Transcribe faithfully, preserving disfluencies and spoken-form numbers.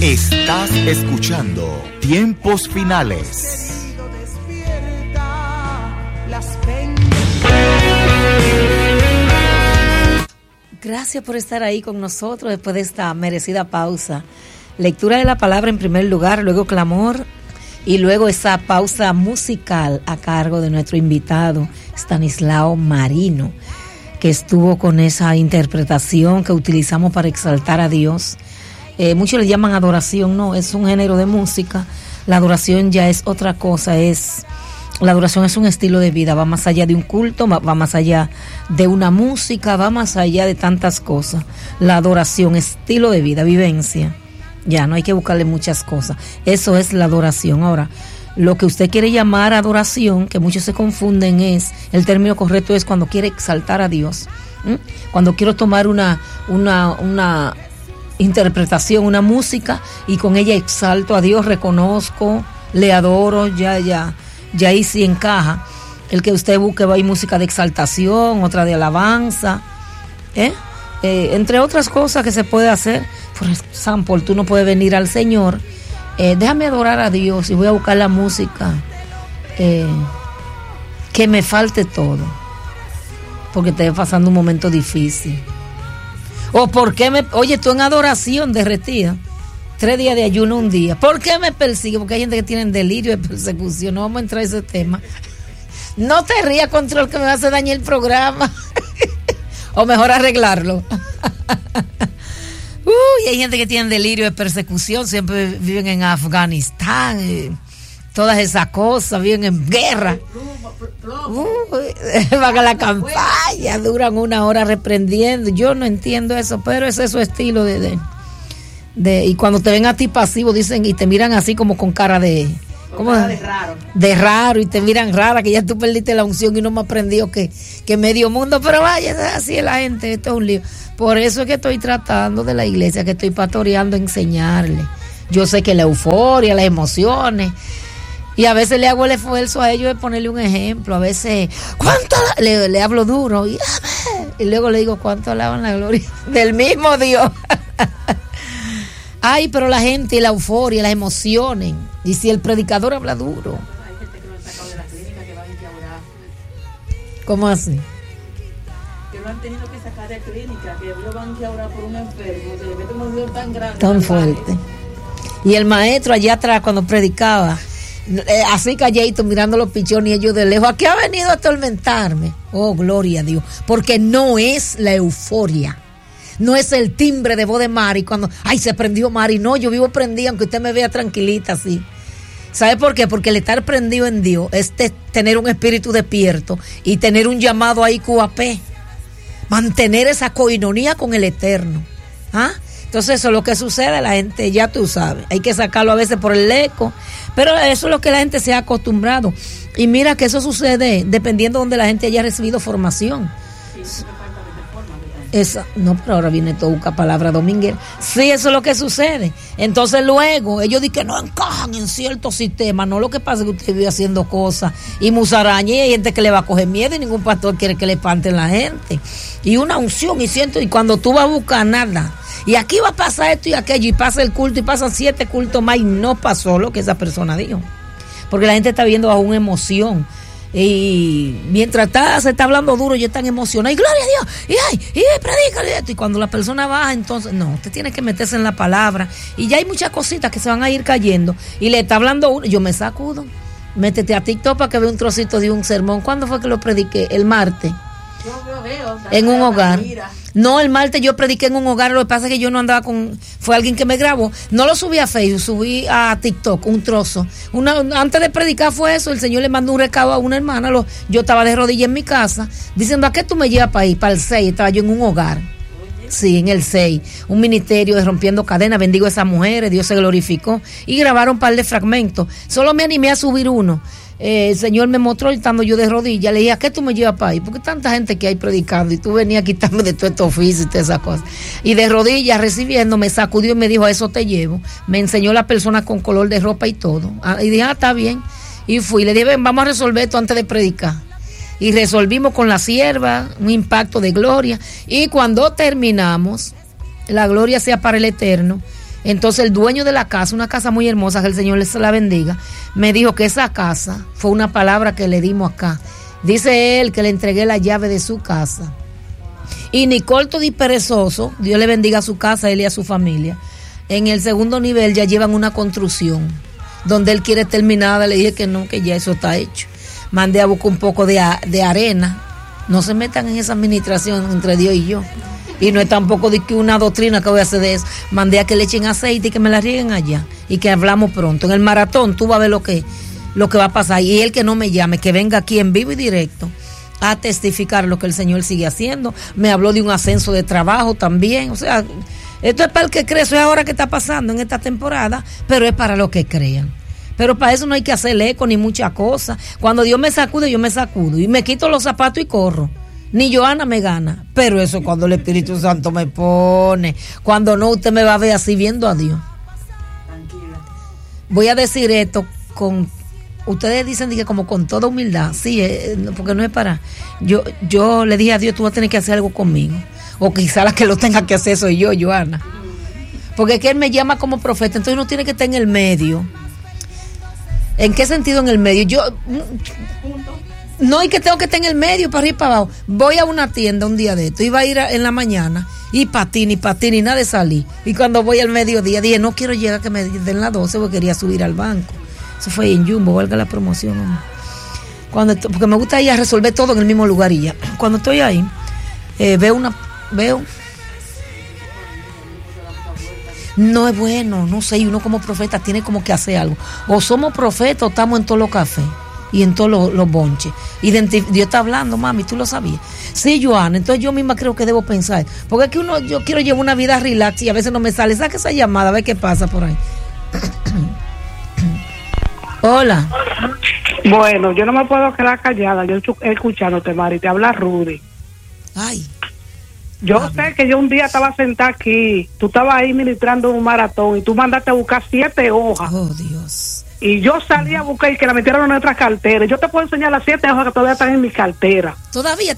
Estás escuchando Tiempos Finales. Gracias por estar ahí con nosotros después de esta merecida pausa. Lectura de la palabra en primer lugar, luego clamor y luego esa pausa musical a cargo de nuestro invitado Stanislao Marino, que estuvo con esa interpretación que utilizamos para exaltar a Dios. Eh, muchos le llaman adoración, no, es un género de música. La adoración ya es otra cosa, es la adoración es un estilo de vida, va más allá de un culto, va más allá de una música, va más allá de tantas cosas. La adoración, estilo de vida, vivencia, ya no hay que buscarle muchas cosas. Eso es la adoración. Ahora, lo que usted quiere llamar adoración, que muchos se confunden, es, el término correcto es cuando quiere exaltar a Dios. ¿Mm? Cuando quiero tomar una, una, una interpretación, una música, y con ella exalto a Dios, reconozco, le adoro, ya, ya, ya ahí sí encaja. El que usted busque, va a ir música de exaltación, otra de alabanza, ¿eh? Eh, entre otras cosas que se puede hacer. Por ejemplo, tú no puedes venir al Señor, eh, déjame adorar a Dios y voy a buscar la música eh, que me falte todo, porque estoy pasando un momento difícil. O por qué me, oye, tú en adoración derretida, tres días de ayuno un día, ¿por qué me persigue? Porque hay gente que tiene delirio de persecución. No vamos a entrar a ese tema. No te rías, Control, que me vas a dañar el programa. O mejor arreglarlo. Uy, hay gente que tiene delirio de persecución, siempre viven en Afganistán, eh, todas esas cosas, viven en guerra. Uy, van a la campaña, duran una hora reprendiendo. Yo no entiendo eso, pero ese es su estilo de, de, de y cuando te ven a ti pasivo, dicen, y te miran así como con cara de, ¿cómo? De raro. De raro, y te miran rara, que ya tú perdiste la unción y no me aprendió que, que medio mundo, pero vaya, así es la gente, esto es un lío. Por eso es que estoy tratando de la iglesia, que estoy pastoreando, enseñarle. Yo sé que la euforia, las emociones, y a veces le hago el esfuerzo a ellos de ponerle un ejemplo. A veces, ¿cuánto? Le, le hablo duro, y, y luego le digo, ¿cuánto alaban la gloria del mismo Dios? Ay, pero la gente y la euforia, las emociones, y si el predicador habla duro. Hay gente que lo han sacado de la clínica, que van a instaurar. ¿Cómo así? Que lo han tenido que sacar de clínica, que lo van a orar por un enfermo, se le mete un Dios tan grande, tan fuerte. Y el maestro allá atrás cuando predicaba, eh, así calladito mirando los pichones y ellos de lejos, ¿a qué ha venido a atormentarme? Oh, gloria a Dios, porque no es la euforia, no es el timbre de voz de Mari cuando, ay, se prendió Mari, no, yo vivo prendida aunque usted me vea tranquilita así. ¿Sabe por qué? Porque el estar prendido en Dios es te, tener un espíritu despierto y tener un llamado ahí Q A P, mantener esa coinonía con el Eterno. ¿Ah? Entonces eso es lo que sucede, la gente, ya tú sabes, hay que sacarlo a veces por el eco, pero eso es lo que la gente se ha acostumbrado. Y mira que eso sucede dependiendo de donde la gente haya recibido formación. Sí, Esa, no, pero ahora viene toda palabra dominguera. Sí, eso es lo que sucede. Entonces luego ellos dicen que no encajan en ciertos sistemas. No, lo que pasa es que usted vive haciendo cosas y musaraña, y hay gente que le va a coger miedo y ningún pastor quiere que le espanten la gente. Y una unción, y siento, y cuando tú vas a buscar nada, y aquí va a pasar esto y aquello, y pasa el culto y pasan siete cultos más y no pasó lo que esa persona dijo. Porque la gente está viendo bajo una emoción. Y mientras está, se está hablando duro, ya están emocionados, y gloria a Dios, y ay, y predica esto. Y cuando la persona baja, entonces, no, usted tiene que meterse en la palabra. Y ya hay muchas cositas que se van a ir cayendo. Y le está hablando uno, yo me sacudo. Métete a TikTok para que vea un trocito de un sermón. ¿Cuándo fue que lo prediqué? El martes. Yo lo veo. En un hogar. No, el martes yo prediqué en un hogar. Lo que pasa es que yo no andaba con... Fue alguien que me grabó. No lo subí a Facebook, subí a TikTok un trozo. Una, antes de predicar fue eso. El Señor le mandó un recado a una hermana. Lo, yo estaba de rodillas en mi casa diciendo, ¿a qué tú me llevas para ir? Para el seis. Estaba yo en un hogar. Sí, en el seis. Un ministerio de Rompiendo Cadenas. Bendigo a esas mujeres. Dios se glorificó. Y grabaron un par de fragmentos. Solo me animé a subir uno. Eh, el Señor me mostró estando yo de rodillas. Le dije, ¿a qué tú me llevas para ahí? Porque tanta gente que hay predicando y tú venías a quitarme de todo este oficio y todas esas cosas. Y de rodillas recibiendo, me sacudió y me dijo, a eso te llevo. Me enseñó la persona con color de ropa y todo. Ah, y dije, ah, está bien. Y fui, le dije, ven, vamos a resolver esto antes de predicar. Y resolvimos con la sierva, un impacto de gloria. Y cuando terminamos, la gloria sea para el Eterno. Entonces el dueño de la casa, una casa muy hermosa, que el Señor les la bendiga, me dijo que esa casa fue una palabra que le dimos acá. Dice él que le entregué la llave de su casa. Y ni corto ni perezoso, Dios le bendiga a su casa, a él y a su familia. En el segundo nivel ya llevan una construcción donde él quiere terminada. Le dije que no, que ya eso está hecho. Mandé a buscar un poco de, de arena. No se metan en esa administración entre Dios y yo. Y no es tampoco de que una doctrina que voy a hacer de eso. Mandé a que le echen aceite y que me la rieguen allá. Y que hablamos pronto. En el maratón tú vas a ver lo que, lo que va a pasar. Y él que no me llame, que venga aquí en vivo y directo a testificar lo que el Señor sigue haciendo. Me habló de un ascenso de trabajo también. O sea, esto es para el que cree. Eso es ahora que está pasando en esta temporada. Pero es para los que crean. Pero para eso no hay que hacer eco ni muchas cosas. Cuando Dios me sacude, yo me sacudo. Y me quito los zapatos y corro. Ni Joana me gana, pero eso cuando el Espíritu Santo me pone. Cuando no, usted me va a ver así viendo a Dios. Tranquila. Voy a decir esto con, ustedes dicen que como con toda humildad, sí, eh, porque no es para. Yo, yo le dije a Dios, tú vas a tener que hacer algo conmigo, o quizá la que lo tenga que hacer soy yo, Joana, porque es que él me llama como profeta, entonces uno tiene que estar en el medio. ¿En qué sentido en el medio? Yo no, y que tengo que estar en el medio para arriba y para abajo. Voy a una tienda un día de esto, iba a ir a, en la mañana, y patín, y patín, y nada de salir. Y cuando voy al mediodía, dije, no quiero llegar a que me den las doce porque quería subir al banco. Eso fue en Jumbo, valga la promoción. Hombre. Cuando, porque me gusta ir a resolver todo en el mismo lugar y ya. Cuando estoy ahí, eh, veo una, veo... No es bueno, no sé, y uno como profeta tiene como que hacer algo. O somos profetas o estamos en todos los cafés y en todos los, los bonches. Identif- Dios está hablando, mami, tú lo sabías. Sí, Joana, entonces yo misma creo que debo pensar. Porque es que uno, yo quiero llevar una vida relax y a veces no me sale. Saca esa llamada, a ver qué pasa por ahí. Hola. Bueno, yo no me puedo quedar callada, yo estoy escuchándote, Mari, te habla Rudy. Ay. Yo ah, sé que yo un día estaba sentada aquí, tú estabas ahí ministrando un maratón y tú mandaste a buscar siete hojas. Oh, Dios. Y yo salí a buscar y que la metieron en nuestras carteras. Yo te puedo enseñar las siete hojas que todavía están en mi cartera. Todavía